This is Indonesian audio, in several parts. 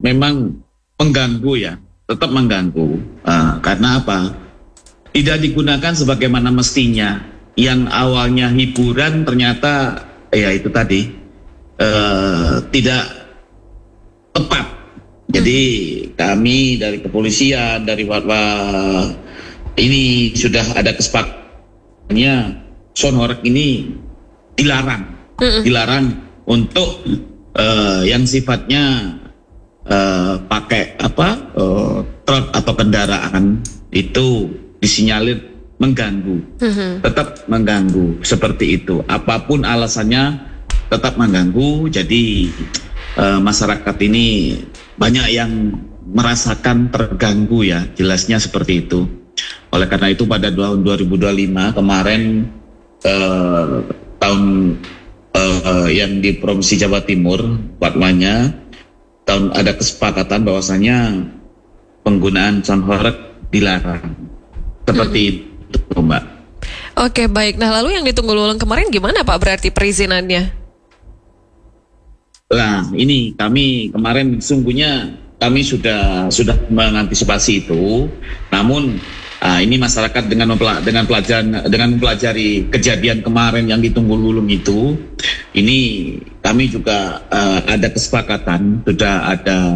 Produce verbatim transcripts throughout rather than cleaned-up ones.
memang mengganggu ya, tetap mengganggu. Uh, karena apa? Tidak digunakan sebagaimana mestinya. Yang awalnya hiburan ternyata ya itu tadi uh, tidak tepat. Jadi kami dari kepolisian, dari fatwa ini sudah ada kesepakatannya sound horeg ini dilarang, Mm-mm. dilarang untuk uh, yang sifatnya uh, pakai apa uh, truk atau kendaraan itu disinyalir mengganggu, mm-hmm. tetap mengganggu seperti itu. Apapun alasannya tetap mengganggu. Jadi uh, masyarakat ini banyak yang merasakan terganggu ya, jelasnya seperti itu. Oleh karena itu pada tahun dua ribu dua puluh lima kemarin uh, tahun uh, yang di Provinsi Jawa Timur fatwanya tahun ada kesepakatan bahwasanya penggunaan sound horeg dilarang. Seperti hmm. itu, Mbak. Oke, baik. Nah, lalu yang ditunggu ulang kemarin gimana, Pak? Berarti perizinannya? Nah, ini kami kemarin sungguhnya kami sudah sudah mengantisipasi itu. Namun uh, ini masyarakat dengan mempela- dengan pelajaran dengan mempelajari kejadian kemarin yang ditunggu ulung itu, ini kami juga uh, ada kesepakatan, sudah ada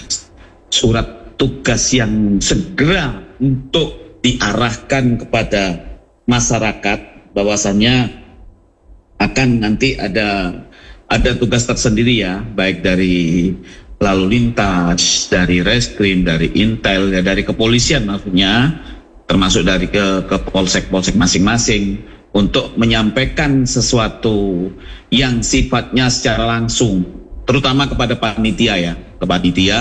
surat tugas yang segera untuk diarahkan kepada masyarakat bahwasannya akan nanti ada ada tugas tersendiri ya, baik dari lalu lintas, dari reskrim, dari intel, ya, dari kepolisian maksudnya, termasuk dari ke, ke polsek-polsek masing-masing untuk menyampaikan sesuatu yang sifatnya secara langsung, terutama kepada panitia ya, ke panitia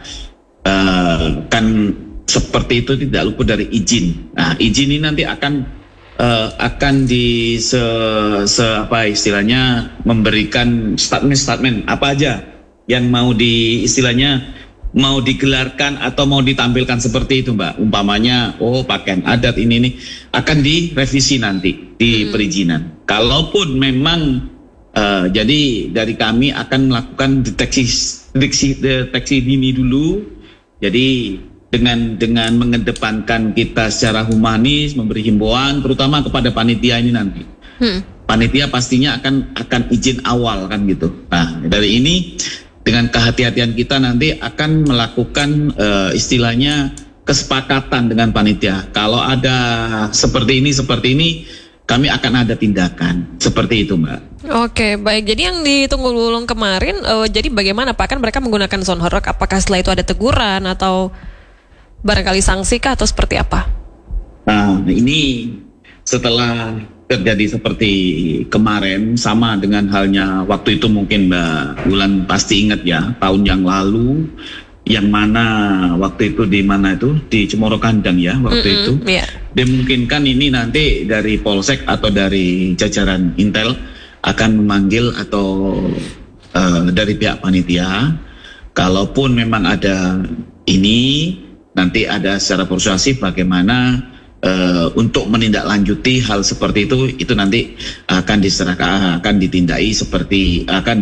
uh, kan seperti itu tidak luput dari izin. Nah, izin ini nanti akan uh, akan di se, se apa istilahnya memberikan statement-statement apa aja yang mau di istilahnya mau digelarkan atau mau ditampilkan seperti itu, Mbak. Umpamanya, oh pakaian adat ini nih akan direvisi nanti di hmm. perizinan. Kalaupun memang uh, jadi dari kami akan melakukan deteksi deteksi, deteksi dini dulu. Jadi dengan dengan mengedepankan kita secara humanis, memberi himbauan terutama kepada panitia ini nanti. Hmm. Panitia pastinya akan akan izin awal kan gitu. Nah, dari ini dengan kehati-hatian kita nanti akan melakukan uh, istilahnya kesepakatan dengan panitia. Kalau ada seperti ini seperti ini kami akan ada tindakan seperti itu, Mbak. Oke, baik. Jadi yang ditunggu ulung kemarin uh, jadi bagaimana Pak? Kan mereka menggunakan sound horeg, apakah setelah itu ada teguran atau barangkali sanksi kah atau seperti apa? Nah, ini setelah terjadi seperti kemarin, sama dengan halnya waktu itu mungkin Mbak Wulan pasti ingat ya, tahun yang lalu, yang mana waktu itu di mana itu di Cemoro Kandang ya waktu Mm-mm, itu. Yeah. Dimungkinkan ini nanti dari Polsek atau dari jajaran Intel akan memanggil atau uh, dari pihak panitia, kalaupun memang ada ini. Nanti ada secara persuasif bagaimana uh, untuk menindaklanjuti hal seperti itu, itu nanti akan diserahkan, akan ditindai seperti akan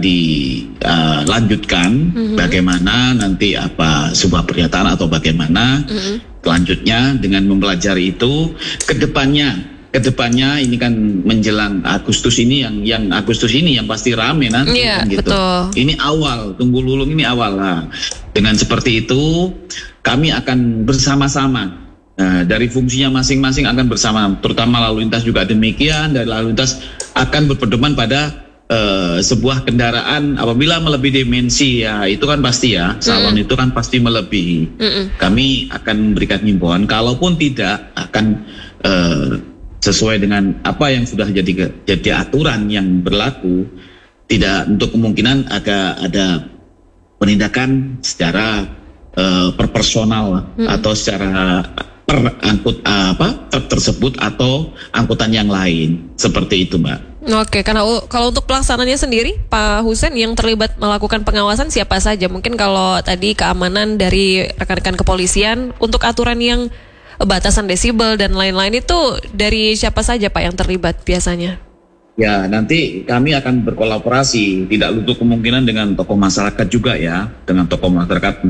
dilanjutkan uh, mm-hmm. bagaimana nanti apa sebuah pernyataan atau bagaimana mm-hmm. selanjutnya dengan mempelajari itu kedepannya. Kedepannya ini kan menjelang Agustus ini yang yang Agustus ini yang pasti rame nanti yeah, kan gitu. Betul. Ini awal, tunggu lulung ini awal lah. Dengan seperti itu kami akan bersama-sama nah, dari fungsinya masing-masing akan bersama, terutama lalu lintas juga demikian. Dari lalu lintas akan berpedoman pada uh, sebuah kendaraan apabila melebihi dimensi ya itu kan pasti ya salon mm. itu kan pasti melebihi. Mm-mm. Kami akan memberikan himbauan, kalaupun tidak akan uh, sesuai dengan apa yang sudah jadi jadi aturan yang berlaku, tidak untuk kemungkinan ada ada penindakan secara uh, perpersonal hmm. atau secara per angkut uh, apa truk tersebut atau angkutan yang lain seperti itu, Mbak. Oke, karena kalau untuk pelaksananya sendiri, Pak Husein yang terlibat melakukan pengawasan siapa saja? Mungkin kalau tadi keamanan dari rekan-rekan kepolisian, untuk aturan yang batasan desibel dan lain-lain itu dari siapa saja Pak yang terlibat biasanya? Ya, nanti kami akan berkolaborasi, tidak lupa kemungkinan dengan tokoh masyarakat juga ya, dengan tokoh masyarakat